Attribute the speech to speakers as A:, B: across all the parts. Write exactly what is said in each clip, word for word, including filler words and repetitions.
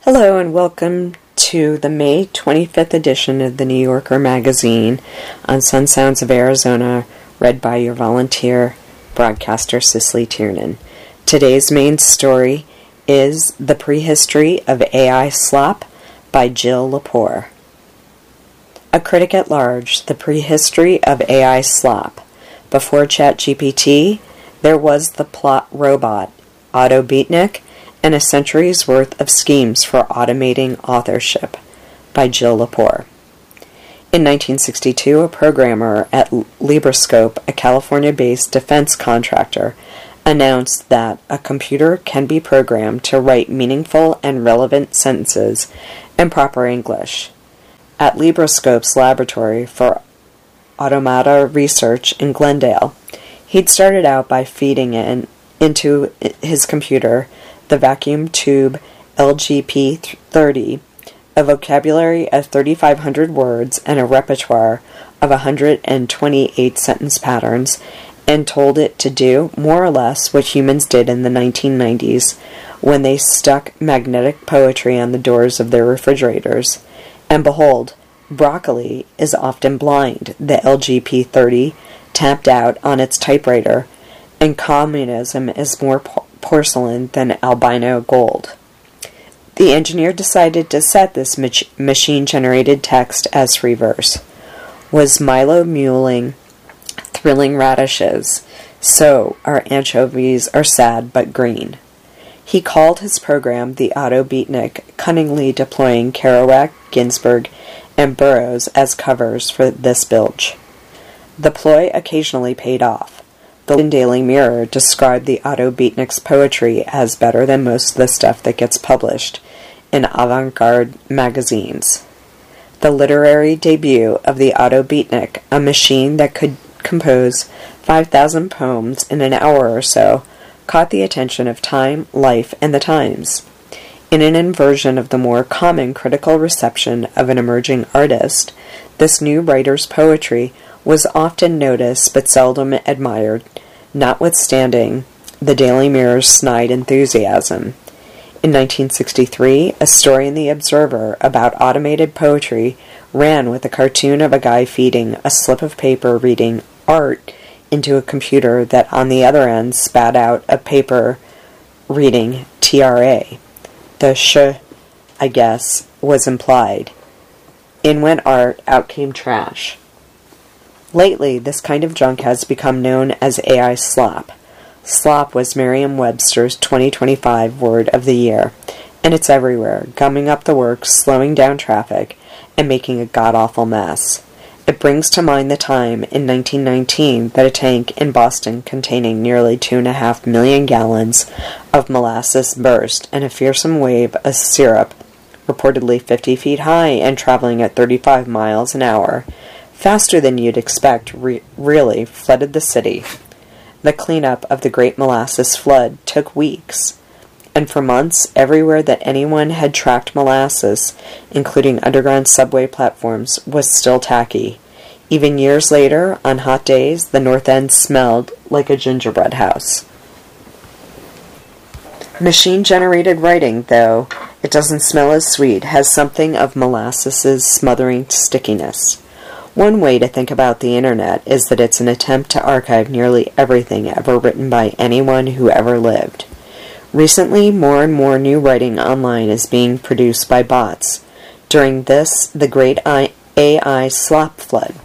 A: Hello and welcome to the May twenty-fifth edition of the New Yorker magazine on Sun Sounds of Arizona, read by your volunteer broadcaster Cicely Tiernan. Today's main story is The Prehistory of A I Slop by Jill Lepore. A critic at large, The Prehistory of A I Slop. Before ChatGPT, there was the plot robot, Otto Beatnik, and a century's worth of schemes for automating authorship, by Jill Lepore. In nineteen sixty-two, a programmer at Libroscope, a California-based defense contractor, announced that a computer can be programmed to write meaningful and relevant sentences in proper English. At Libroscope's laboratory for automata research in Glendale, he'd started out by feeding in, into his computer the vacuum tube L G P thirty, a vocabulary of thirty-five hundred words and a repertoire of one hundred twenty-eight sentence patterns, and told it to do more or less what humans did in the nineteen nineties when they stuck magnetic poetry on the doors of their refrigerators. And behold, broccoli is often blind, the L G P thirty tapped out on its typewriter, and communism is more po- porcelain than albino gold. The engineer decided to set this mach- machine-generated text as free verse. Was Milo mulling thrilling radishes? So our anchovies are sad but green. He called his program the Otto Beatnik, cunningly deploying Kerouac, Ginsberg, and Burroughs as covers for this bilge. The ploy occasionally paid off. The Daily Mirror described the Otto Beatnik's poetry as better than most of the stuff that gets published in avant-garde magazines. The literary debut of the Otto Beatnik, a machine that could compose five thousand poems in an hour or so, caught the attention of Time, Life, and the Times. In an inversion of the more common critical reception of an emerging artist, this new writer's poetry was often noticed but seldom admired, notwithstanding the Daily Mirror's snide enthusiasm. In nineteen sixty-three, a story in The Observer about automated poetry ran with a cartoon of a guy feeding a slip of paper reading art into a computer that on the other end spat out a paper reading T R A. The sh, I guess, was implied. In went art, out came trash. Lately, this kind of junk has become known as A I slop. Slop was Merriam-Webster's twenty twenty-five word of the year, and it's everywhere, gumming up the works, slowing down traffic, and making a god-awful mess. It brings to mind the time in nineteen nineteen that a tank in Boston containing nearly two and a half million gallons of molasses burst, and a fearsome wave of syrup, reportedly fifty feet high and traveling at thirty-five miles an hour, faster than you'd expect, re- really flooded the city. The cleanup of the Great Molasses Flood took weeks, and for months, everywhere that anyone had tracked molasses, including underground subway platforms, was still tacky. Even years later, on hot days, the North End smelled like a gingerbread house. Machine-generated writing, though it doesn't smell as sweet, has something of molasses' smothering stickiness. One way to think about the internet is that it's an attempt to archive nearly everything ever written by anyone who ever lived. Recently, more and more new writing online is being produced by bots. During this, the great A I slop flood.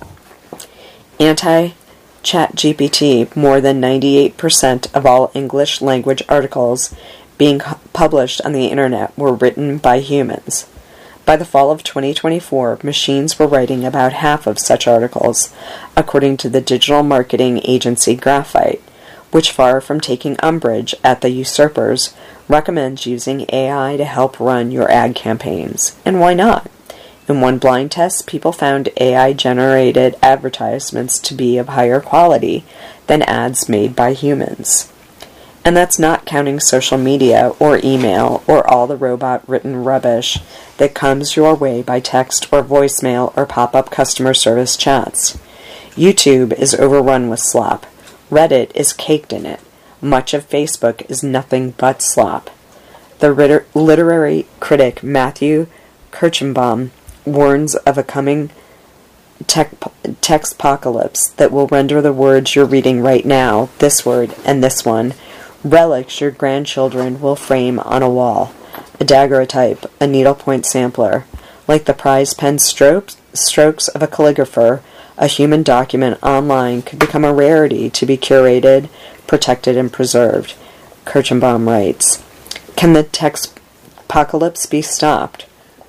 A: Anti-ChatGPT, more than ninety-eight percent of all English language articles being published on the internet were written by humans. By the fall of twenty twenty-four, machines were writing about half of such articles, according to the digital marketing agency Graphite, which, far from taking umbrage at the usurpers, recommends using A I to help run your ad campaigns. And why not? In one blind test, people found A I-generated advertisements to be of higher quality than ads made by humans. And that's not counting social media or email or all the robot-written rubbish that comes your way by text or voicemail or pop-up customer service chats. YouTube is overrun with slop. Reddit is caked in it. Much of Facebook is nothing but slop. The liter- literary critic Matthew Kirschenbaum warns of a coming tech- textpocalypse that will render the words you're reading right now, this word and this one, relics your grandchildren will frame on a wall. A daguerreotype, a needlepoint sampler. Like the prize pen strokes, strokes of a calligrapher, a human document online could become a rarity to be curated, protected, and preserved. Kirschenbaum writes, "Can the textpocalypse be stopped?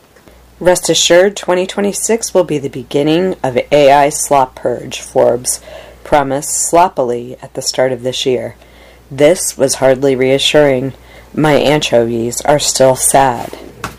A: Rest assured, twenty twenty-six will be the beginning of A I slop purge," Forbes promised sloppily at the start of this year. This was hardly reassuring. My anchovies are still sad.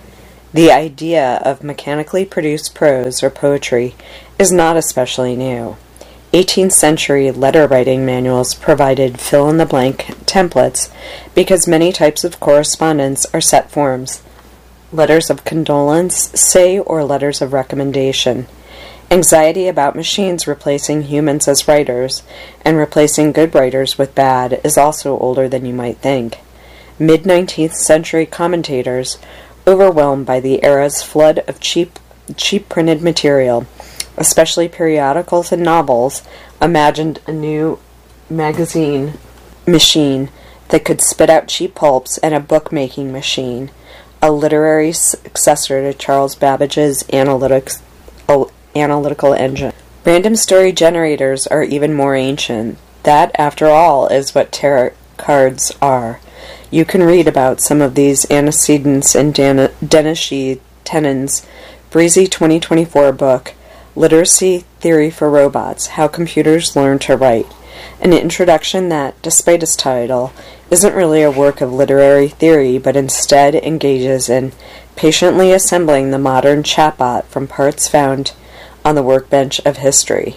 A: The idea of mechanically produced prose or poetry is not especially new. eighteenth century letter-writing manuals provided fill-in-the-blank templates because many types of correspondence are set forms. Letters of condolence, say, or letters of recommendation. Anxiety about machines replacing humans as writers and replacing good writers with bad is also older than you might think. Mid-nineteenth century commentators, overwhelmed by the era's flood of cheap, cheap printed material, especially periodicals and novels, imagined a new magazine machine that could spit out cheap pulps and a bookmaking machine, a literary successor to Charles Babbage's analytics, uh, analytical engine. Random story generators are even more ancient. That, after all, is what tarot cards are. You can read about some of these antecedents in Dan- Dennis Tennant's breezy twenty twenty-four book, Literacy Theory for Robots, How Computers Learn to Write, an introduction that, despite its title, isn't really a work of literary theory, but instead engages in patiently assembling the modern chatbot from parts found on the workbench of history.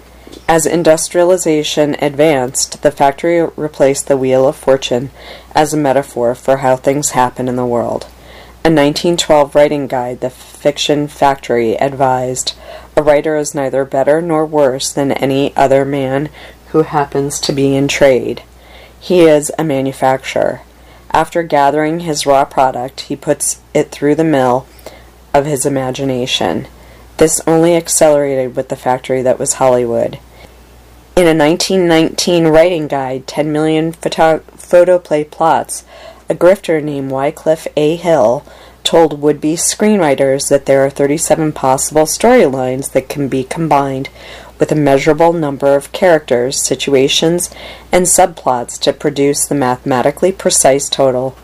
A: As industrialization advanced, the factory replaced the wheel of fortune as a metaphor for how things happen in the world. A nineteen twelve writing guide, The Fiction Factory, advised, "A writer is neither better nor worse than any other man who happens to be in trade. He is a manufacturer. After gathering his raw product, he puts it through the mill of his imagination." This only accelerated with the factory that was Hollywood. In a nineteen nineteen writing guide, ten million photo- photoplay plots, a grifter named Wycliffe A. Hill told would-be screenwriters that there are thirty-seven possible storylines that can be combined with a measurable number of characters, situations, and subplots to produce the mathematically precise total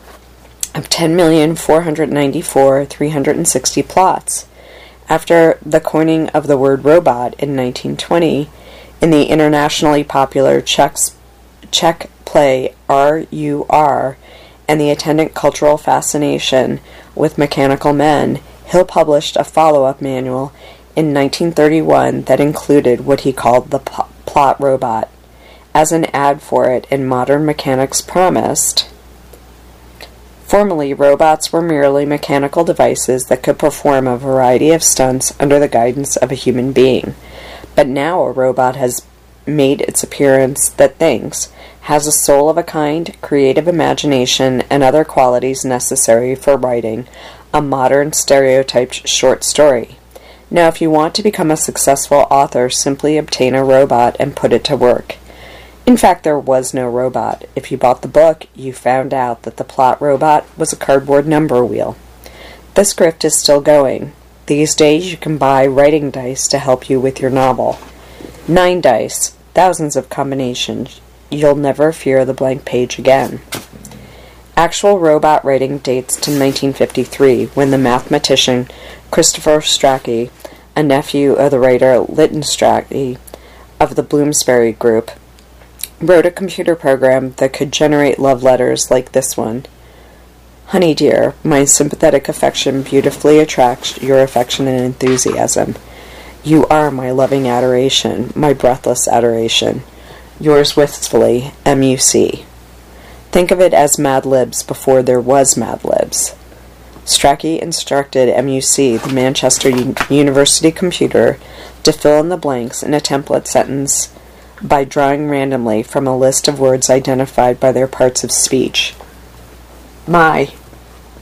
A: of ten million four hundred ninety-four thousand three hundred sixty plots. After the coining of the word robot in nineteen twenty, in the internationally popular Czech, Czech play R U R and the attendant cultural fascination with mechanical men, Hill published a follow-up manual in nineteen thirty-one that included what he called the p- plot robot. As an ad for it in Modern Mechanics promised, formerly, robots were merely mechanical devices that could perform a variety of stunts under the guidance of a human being. But now a robot has made its appearance that thinks, has a soul of a kind, creative imagination, and other qualities necessary for writing a modern stereotyped short story. Now, if you want to become a successful author, simply obtain a robot and put it to work. In fact, there was no robot. If you bought the book, you found out that the plot robot was a cardboard number wheel. This grift is still going. These days, you can buy writing dice to help you with your novel. Nine dice, thousands of combinations. You'll never fear the blank page again. Actual robot writing dates to nineteen fifty-three, when the mathematician Christopher Strachey, a nephew of the writer Lytton Strachey of the Bloomsbury Group, wrote a computer program that could generate love letters like this one. "Honey dear, my sympathetic affection beautifully attracts your affection and enthusiasm. You are my loving adoration, my breathless adoration. Yours wistfully, M U C" Think of it as Mad Libs before there was Mad Libs. Strachey instructed M U C, the Manchester U- University computer, to fill in the blanks in a template sentence by drawing randomly from a list of words identified by their parts of speech. My,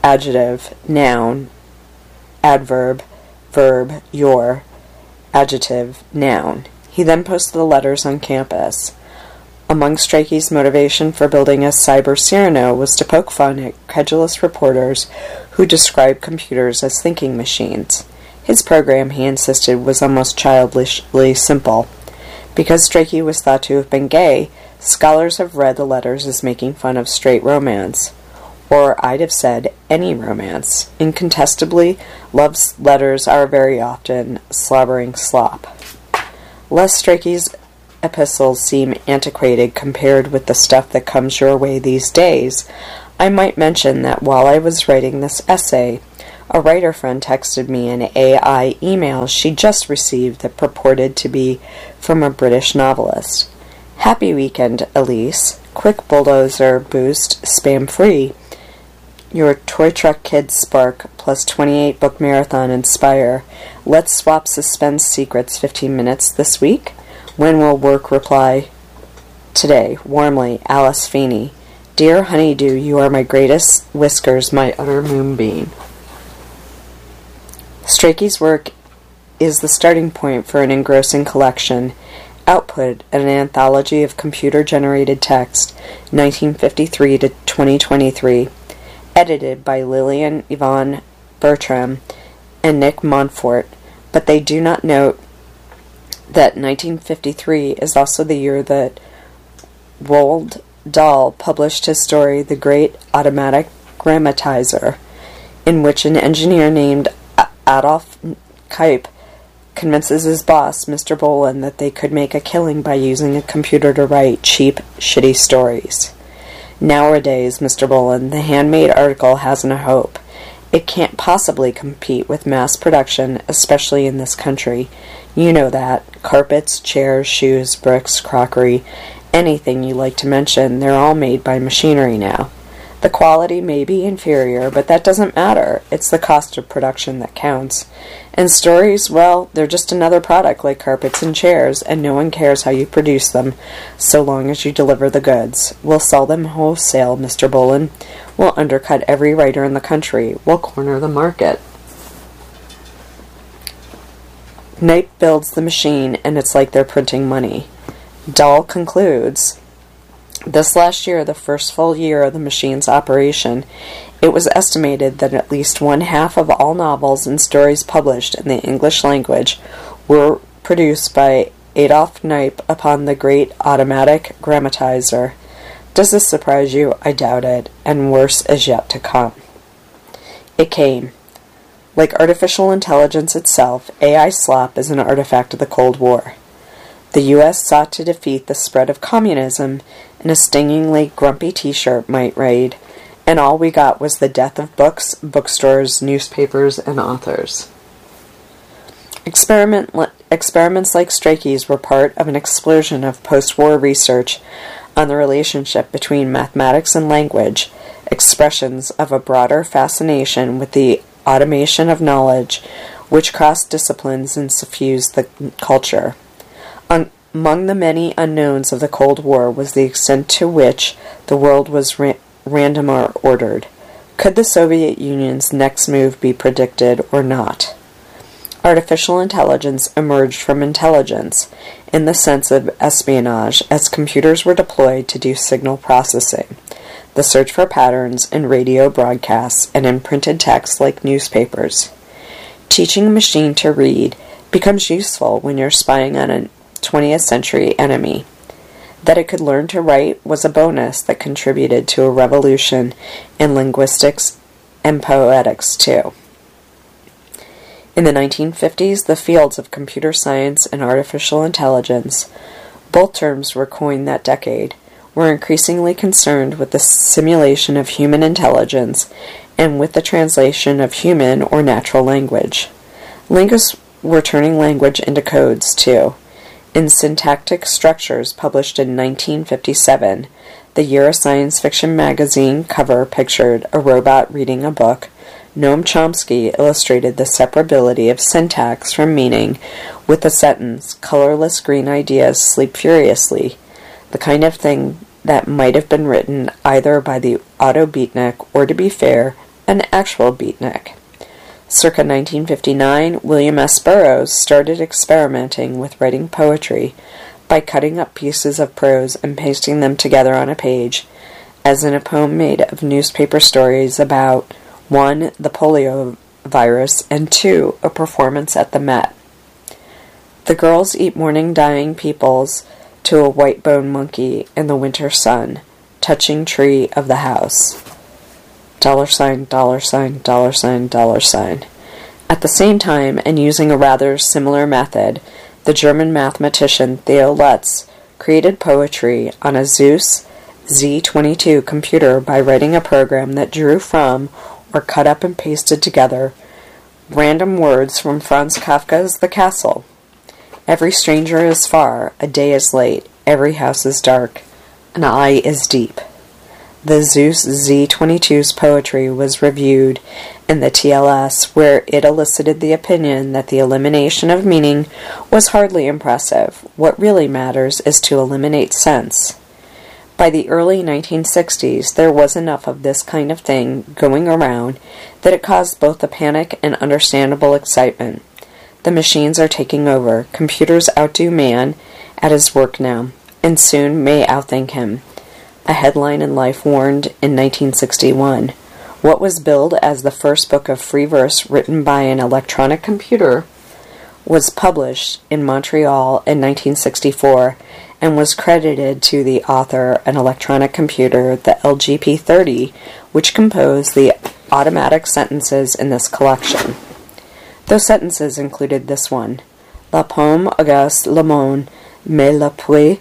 A: adjective, noun, adverb, verb, your, adjective, noun. He then posted the letters on campus. Among Strachey's motivation for building a cyber Cyrano was to poke fun at credulous reporters who described computers as thinking machines. His program, he insisted, was almost childishly simple. Because Strachey was thought to have been gay, scholars have read the letters as making fun of straight romance. Or I'd have said any romance. Incontestably, love's letters are very often slobbering slop. Lest Strachey's epistles seem antiquated compared with the stuff that comes your way these days, I might mention that while I was writing this essay, a writer friend texted me an A I email she just received that purported to be from a British novelist. Happy weekend, Elise. Quick bulldozer boost, spam-free. Your Toy Truck Kids Spark plus twenty-eight book marathon inspire. Let's swap suspense secrets fifteen minutes this week. When will work reply? Today, warmly, Alice Feeney. Dear Honeydew, you are my greatest whiskers, my utter moonbeam. Strachey's work is the starting point for an engrossing collection. Output, an anthology of computer-generated text, nineteen fifty-three to twenty twenty-three. Edited by Lillian Yvonne Bertram and Nick Montfort, but they do not note that nineteen fifty-three is also the year that Roald Dahl published his story The Great Automatic Grammatizer, in which an engineer named Adolf Kuyp convinces his boss, Mister Bolin, that they could make a killing by using a computer to write cheap, shitty stories. Nowadays, Mister Bolin, the handmade article hasn't a hope. It can't possibly compete with mass production, especially in this country. You know that. Carpets, chairs, shoes, bricks, crockery, anything you like to mention, they're all made by machinery now. The quality may be inferior, but that doesn't matter. It's the cost of production that counts. And stories, well, they're just another product like carpets and chairs, and no one cares how you produce them, so long as you deliver the goods. We'll sell them wholesale, Mister Bolin. We'll undercut every writer in the country. We'll corner the market. Knipe builds the machine, and it's like they're printing money. Dahl concludes, this last year, the first full year of the machine's operation, it was estimated that at least one half of all novels and stories published in the English language were produced by Adolf Knipe upon the Great Automatic Grammatizer. Does this surprise you? I doubt it, and worse is yet to come. It came. Like artificial intelligence itself, A I slop is an artifact of the Cold War. The U S sought to defeat the spread of communism, and a stingingly grumpy t-shirt might read, and all we got was the death of books, bookstores, newspapers, and authors. Experiment, experiments like Strachey's were part of an explosion of post-war research on the relationship between mathematics and language, expressions of a broader fascination with the automation of knowledge which crossed disciplines and suffused the culture. Un- among the many unknowns of the Cold War was the extent to which the world was ra- random or ordered. Could the Soviet Union's next move be predicted or not? Artificial intelligence emerged from intelligence in the sense of espionage as computers were deployed to do signal processing, the search for patterns in radio broadcasts and in printed text like newspapers. Teaching a machine to read becomes useful when you're spying on a twentieth century enemy. That it could learn to write was a bonus that contributed to a revolution in linguistics and poetics too. In the nineteen fifties, the fields of computer science and artificial intelligence, both terms were coined that decade, were increasingly concerned with the simulation of human intelligence and with the translation of human or natural language. Linguists were turning language into codes, too. In Syntactic Structures, published in nineteen fifty-seven, the year a science fiction magazine cover pictured a robot reading a book, Noam Chomsky illustrated the separability of syntax from meaning with the sentence, "Colorless green ideas sleep furiously," the kind of thing that might have been written either by the Otto Beatnik or, to be fair, an actual beatnik. Circa nineteen fifty-nine, William S. Burroughs started experimenting with writing poetry by cutting up pieces of prose and pasting them together on a page, as in a poem made of newspaper stories about, one, the polio virus, and two, a performance at the Met. The girls eat morning dying peoples to a white-boned monkey in the winter sun, touching tree of the house. Dollar sign, dollar sign, dollar sign, dollar sign. At the same time, and using a rather similar method, the German mathematician Theo Lutz created poetry on a Zeus Z twenty-two computer by writing a program that drew from, or cut up and pasted together, random words from Franz Kafka's The Castle. Every stranger is far, a day is late, every house is dark, an eye is deep. The Zeus Z twenty-two's poetry was reviewed in the T L S, where it elicited the opinion that the elimination of meaning was hardly impressive. What really matters is to eliminate sense. By the early nineteen sixties, there was enough of this kind of thing going around that it caused both a panic and understandable excitement. The machines are taking over. Computers outdo man at his work now, and soon may outthink him. A headline in Life warned in nineteen sixty-one, what was billed as the first book of free verse written by an electronic computer was published in Montreal in nineteen sixty-four and was credited to the author, an electronic computer, the L G P thirty, which composed the automatic sentences in this collection. Those sentences included this one: La pomme agace le monde, mais la pluie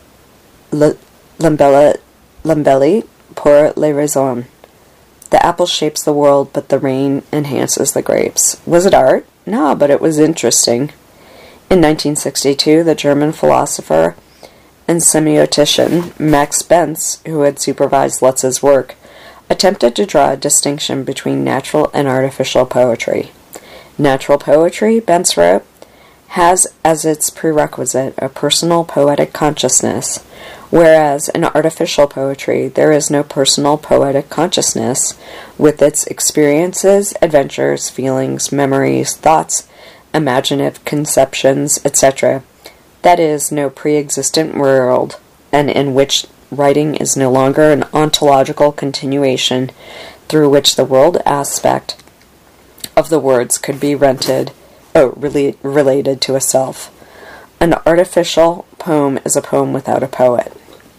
A: l'embellit l'embellit pour les raisons. The apple shapes the world, but the rain enhances the grapes. Was it art? No, but it was interesting. In nineteen sixty-two, the German philosopher and semiotician Max Benz, who had supervised Lutz's work, attempted to draw a distinction between natural and artificial poetry. Natural poetry, Benz wrote, has as its prerequisite a personal poetic consciousness, whereas in artificial poetry there is no personal poetic consciousness, with its experiences, adventures, feelings, memories, thoughts, imaginative conceptions, et cetera. That is, no pre-existent world, and in which writing is no longer an ontological continuation through which the world aspect of the words could be rented, oh, rela- related to a self. An artificial poem is a poem without a poet.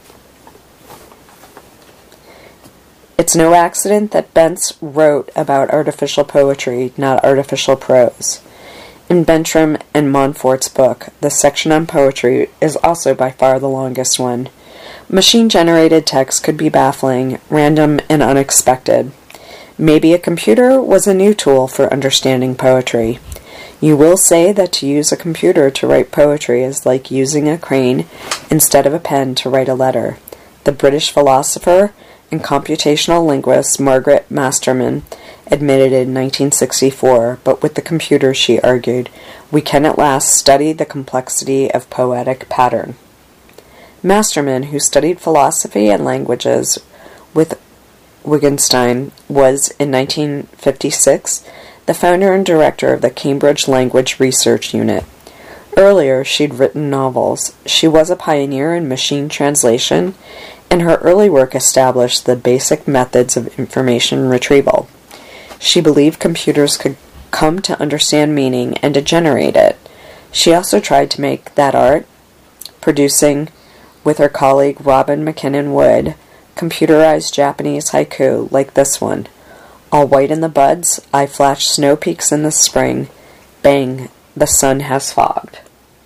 A: It's no accident that Benz wrote about artificial poetry, not artificial prose. In Bentram and Montfort's book, the section on poetry is also by far the longest one. Machine-generated text could be baffling, random, and unexpected. Maybe a computer was a new tool for understanding poetry. You will say that to use a computer to write poetry is like using a crane instead of a pen to write a letter. The British philosopher and computational linguist Margaret Masterman admitted in nineteen sixty-four, but with the computer, she argued, we can at last study the complexity of poetic pattern. Masterman, who studied philosophy and languages with Wittgenstein, was, in nineteen fifty-six, the founder and director of the Cambridge Language Research Unit. Earlier, she'd written novels. She was a pioneer in machine translation, and her early work established the basic methods of information retrieval. She believed computers could come to understand meaning and to generate it. She also tried to make that art, producing, with her colleague Robin McKinnon Wood, computerized Japanese haiku like this one. All white in the buds, I flash snow peaks in the spring. Bang, the sun has fogged.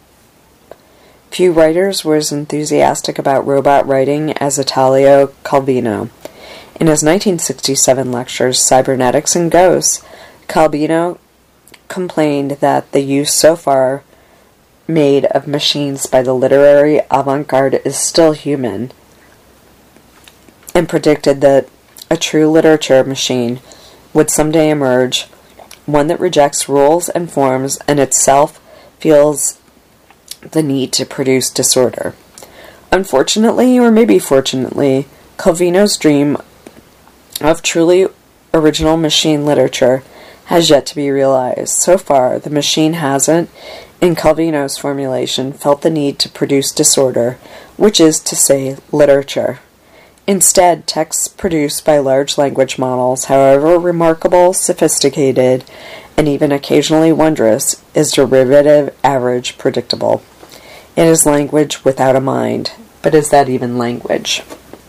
A: Few writers were as enthusiastic about robot writing as Italo Calvino. In his nineteen sixty-seven lectures, Cybernetics and Ghosts, Calvino complained that the use so far made of machines by the literary avant-garde is still human, and predicted that a true literature machine would someday emerge, one that rejects rules and forms and itself feels the need to produce disorder. Unfortunately, or maybe fortunately, Calvino's dream of truly original machine literature has yet to be realized. So far, the machine hasn't, in Calvino's formulation, felt the need to produce disorder, which is to say, literature. Instead, texts produced by large language models, however remarkable, sophisticated, and even occasionally wondrous, is derivative, average, predictable. It is language without a mind. But is that even language?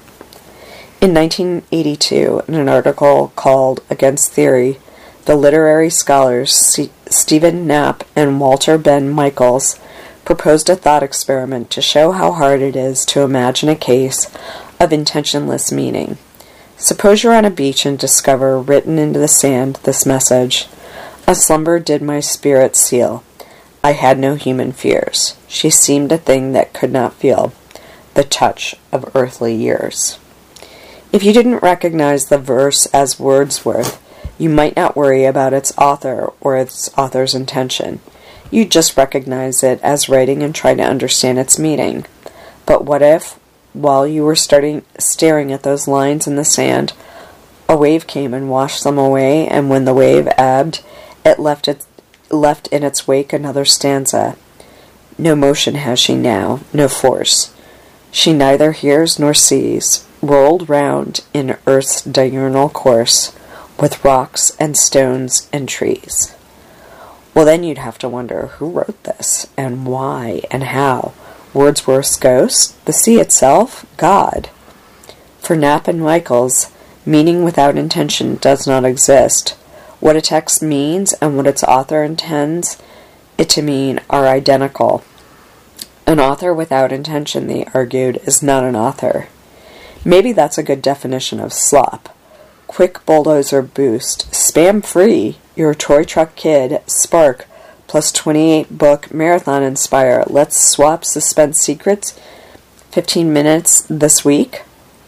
A: In nineteen eighty-two, in an article called Against Theory, the literary scholars C- Stephen Knapp and Walter Ben Michaels proposed a thought experiment to show how hard it is to imagine a case of intentionless meaning. Suppose you're on a beach and discover, written into the sand, this message: "A slumber did my spirit seal. I had no human fears. She seemed a thing that could not feel the touch of earthly years." If you didn't recognize the verse as Wordsworth, you might not worry about its author or its author's intention. You'd just recognize it as writing and try to understand its meaning. But what if, while you were starting staring at those lines in the sand, a wave came and washed them away, and when the wave ebbed, it left it left in its wake another stanza. No motion has she now, no force. She neither hears nor sees, rolled round in earth's diurnal course, with rocks and stones and trees. Well, then you'd have to wonder who wrote this, and why, and how. Wordsworth's ghost? The sea itself? God? For Knapp and Michaels, meaning without intention does not exist. What a text means and what its author intends it to mean are identical. An author without intention, they argued, is not an author. Maybe that's a good definition of slop. Quick bulldozer boost, spam free, your toy truck kid, spark, plus twenty-eight book marathon inspire. Let's swap suspense secrets. fifteen minutes this week.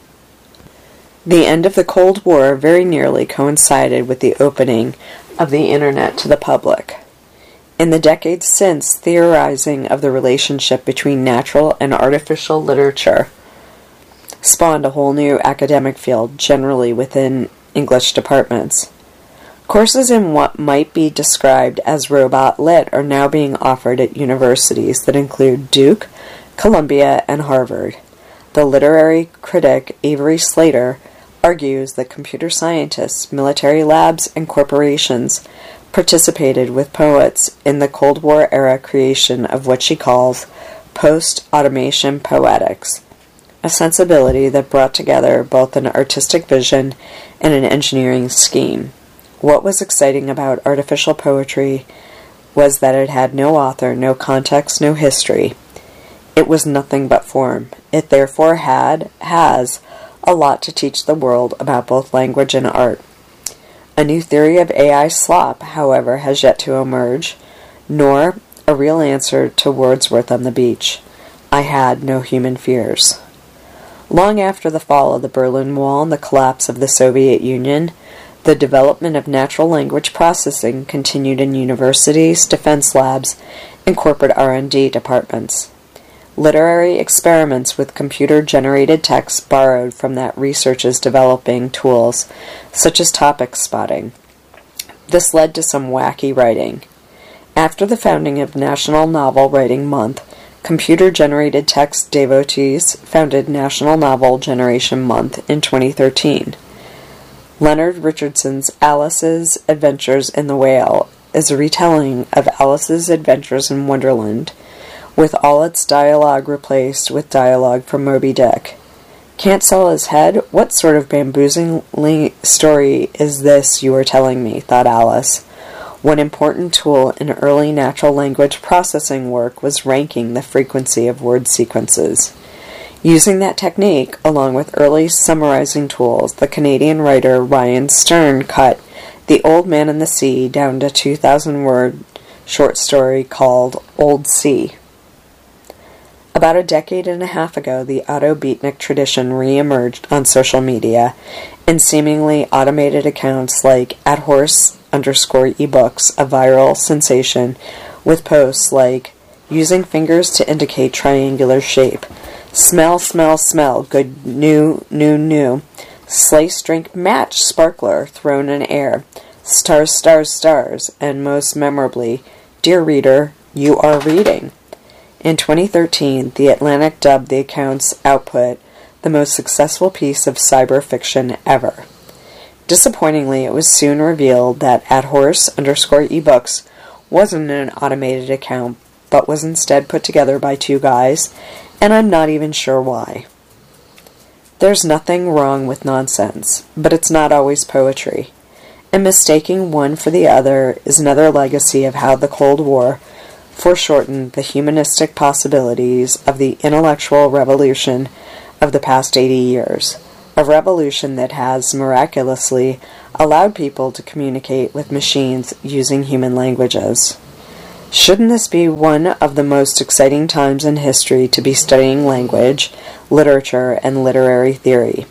A: The end of the Cold War very nearly coincided with the opening of the internet to the public. In the decades since, theorizing of the relationship between natural and artificial literature spawned a whole new academic field, generally within English departments. Courses in what might be described as robot lit are now being offered at universities that include Duke, Columbia, and Harvard. The literary critic Avery Slater argues that computer scientists, military labs, and corporations participated with poets in the Cold War era creation of what she calls post-automation poetics, a sensibility that brought together both an artistic vision and an engineering scheme. What was exciting about artificial poetry was that it had no author, no context, no history. It was nothing but form. It therefore had, has, a lot to teach the world about both language and art. A new theory of A I slop, however, has yet to emerge, nor a real answer to Wordsworth on the beach. I had no human fears. Long after the fall of the Berlin Wall and the collapse of the Soviet Union, the development of natural language processing continued in universities, defense labs, and corporate R and D departments. Literary experiments with computer-generated text borrowed from that research's developing tools, such as topic spotting. This led to some wacky writing. After the founding of National Novel Writing Month, computer-generated text devotees founded National Novel Generation Month in twenty thirteen. Leonard Richardson's Alice's Adventures in the Whale is a retelling of Alice's Adventures in Wonderland, with all its dialogue replaced with dialogue from Moby Dick. Can't sell his head? What sort of bamboozling story is this you are telling me, thought Alice. One important tool in early natural language processing work was ranking the frequency of word sequences. Using that technique, along with early summarizing tools, the Canadian writer Ryan Stern cut The Old Man and the Sea down to two thousand word short story called Old Sea. About a decade and a half ago, the Otto Beatnik tradition re-emerged on social media in seemingly automated accounts like at horse underscore ebooks, a viral sensation, with posts like using fingers to indicate triangular shape, smell, smell, smell, good, new, new, new, Slice, drink, match, sparkler, thrown in air, stars, stars, stars, and most memorably, dear reader, you are reading. In twenty thirteen, The Atlantic dubbed the account's output the most successful piece of cyber fiction ever. Disappointingly, it was soon revealed that at horse underscore ebooks wasn't an automated account, but was instead put together by two guys, and I'm not even sure why. There's nothing wrong with nonsense, but it's not always poetry, and mistaking one for the other is another legacy of how the Cold War foreshortened the humanistic possibilities of the intellectual revolution of the past eighty years, a revolution that has miraculously allowed people to communicate with machines using human languages. Shouldn't this be one of the most exciting times in history to be studying language, literature, and literary theory?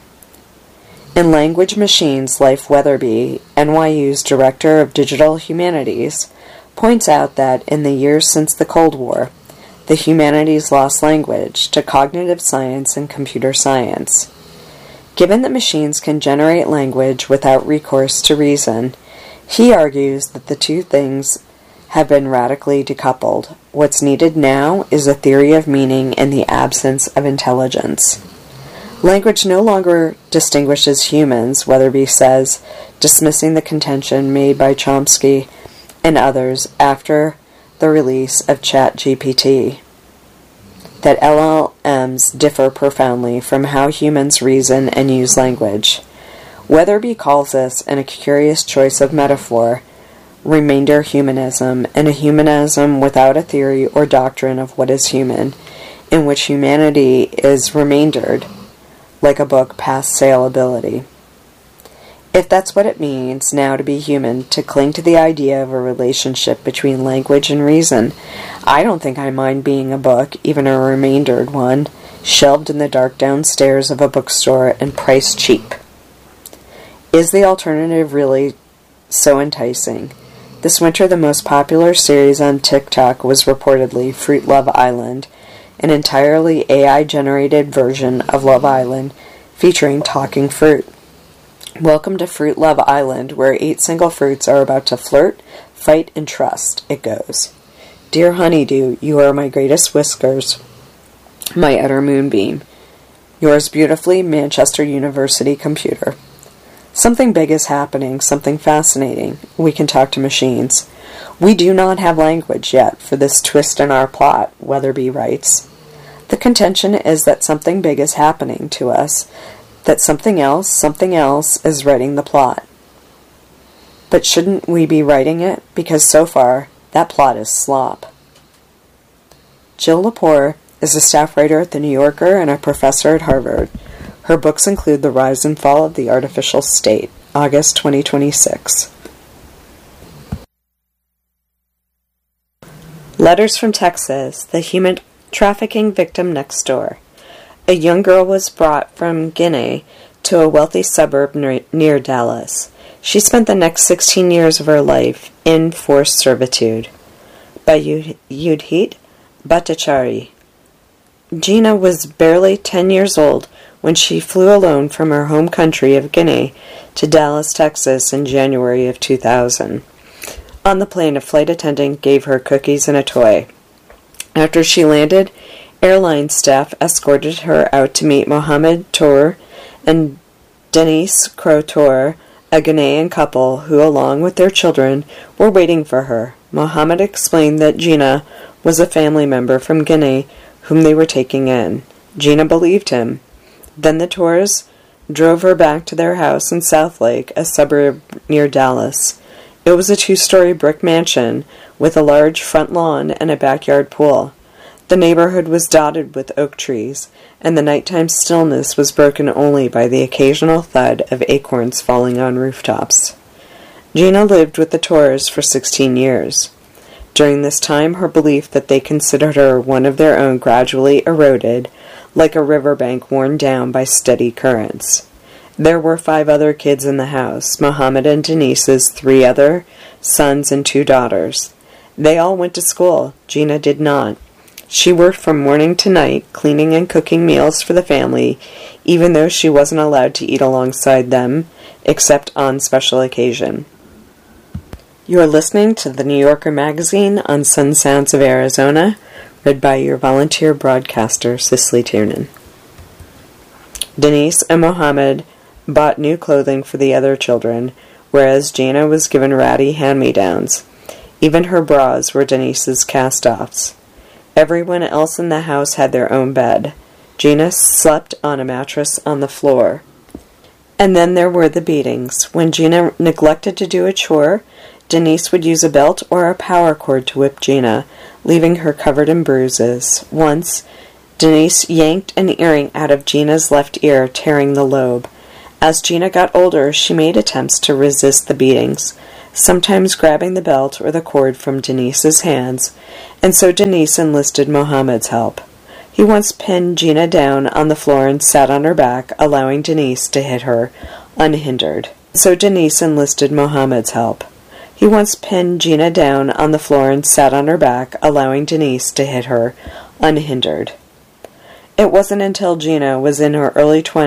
A: In Language Machines, Life Weatherby, N Y U's Director of Digital Humanities, points out that in the years since the Cold War, the humanities lost language to cognitive science and computer science. Given that machines can generate language without recourse to reason, he argues that the two things have been radically decoupled. What's needed now is a theory of meaning in the absence of intelligence. Language no longer distinguishes humans, Weatherby says, dismissing the contention made by Chomsky and others after the release of ChatGPT, that L L Ms differ profoundly from how humans reason and use language. Weatherby calls this, in a curious choice of metaphor, remainder humanism, and a humanism without a theory or doctrine of what is human, in which humanity is remaindered, like a book past saleability. If that's what it means now to be human, to cling to the idea of a relationship between language and reason, I don't think I mind being a book, even a remaindered one, shelved in the dark downstairs of a bookstore and priced cheap. Is the alternative really so enticing? This winter, the most popular series on TikTok was reportedly Fruit Love Island, an entirely A I-generated version of Love Island featuring talking fruit. Welcome to Fruit Love Island, where eight single fruits are about to flirt, fight, and trust, it goes. Dear honeydew, you are my greatest whiskers, my utter moonbeam. Yours beautifully, Manchester University computer. Something big is happening, something fascinating. We can talk to machines. We do not have language yet for this twist in our plot, Weatherby writes. The contention is that something big is happening to us, that something else, something else is writing the plot. But shouldn't we be writing it? Because so far, that plot is slop. Jill Lepore is a staff writer at The New Yorker and a professor at Harvard. Her books include The Rise and Fall of the Artificial State, August twenty twenty-six. Letters from Texas, the human trafficking victim next door. A young girl was brought from Guinea to a wealthy suburb near Dallas. She spent the next sixteen years of her life in forced servitude. By Yudhit Bhattacharya. Gina was barely ten years old when she flew alone from her home country of Guinea to Dallas, Texas in January of two thousand. On the plane, a flight attendant gave her cookies and a toy. After she landed, airline staff escorted her out to meet Mohamed Tour and Denise Crotor, a Ghanaian couple who, along with their children, were waiting for her. Mohamed explained that Gina was a family member from Guinea whom they were taking in. Gina believed him. Then the Tours drove her back to their house in Southlake, a suburb near Dallas. It was a two-story brick mansion with a large front lawn and a backyard pool. The neighborhood was dotted with oak trees, and the nighttime stillness was broken only by the occasional thud of acorns falling on rooftops. Gina lived with the Tours for sixteen years. During this time, her belief that they considered her one of their own gradually eroded, like a riverbank worn down by steady currents. There were five other kids in the house, Mohamed and Denise's three other sons and two daughters. They all went to school. Gina did not. She worked from morning to night, cleaning and cooking meals for the family, even though she wasn't allowed to eat alongside them, except on special occasion. You're listening to the New Yorker magazine on Sun Sounds of Arizona, read by your volunteer broadcaster, Cicely Tiernan. Denise and Mohammed bought new clothing for the other children, whereas Gina was given ratty hand-me-downs. Even her bras were Denise's cast-offs. Everyone else in the house had their own bed. Gina slept on a mattress on the floor. And then there were the beatings. When Gina neglected to do a chore, Denise would use a belt or a power cord to whip Gina, leaving her covered in bruises. Once, Denise yanked an earring out of Gina's left ear, tearing the lobe. As Gina got older, she made attempts to resist the beatings, sometimes grabbing the belt or the cord from Denise's hands, and so Denise enlisted Mohammed's help. He once pinned Gina down on the floor and sat on her back, allowing Denise to hit her, unhindered. So Denise enlisted Mohammed's help. He once pinned Gina down on the floor and sat on her back, allowing Denise to hit her, unhindered. It wasn't until Gina was in her early twenties